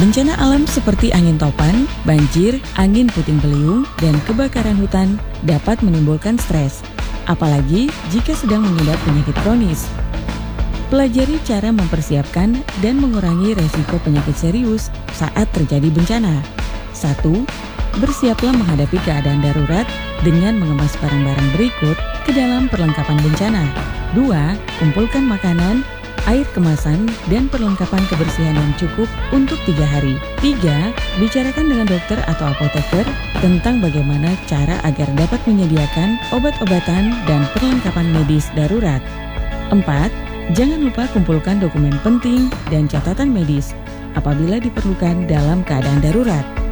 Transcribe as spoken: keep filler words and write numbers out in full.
Bencana alam seperti angin topan, banjir, angin puting beliung, dan kebakaran hutan dapat menimbulkan stres, apalagi jika sedang mengidap penyakit kronis. Pelajari cara mempersiapkan dan mengurangi resiko penyakit serius saat terjadi bencana. satu. Bersiaplah menghadapi keadaan darurat dengan mengemas barang-barang berikut ke dalam perlengkapan bencana. dua. Kumpulkan makanan, air kemasan, dan perlengkapan kebersihan yang cukup untuk tiga hari. tiga. Bicarakan dengan dokter atau apoteker tentang bagaimana cara agar dapat menyediakan obat-obatan dan perlengkapan medis darurat. empat. Jangan lupa kumpulkan dokumen penting dan catatan medis apabila diperlukan dalam keadaan darurat.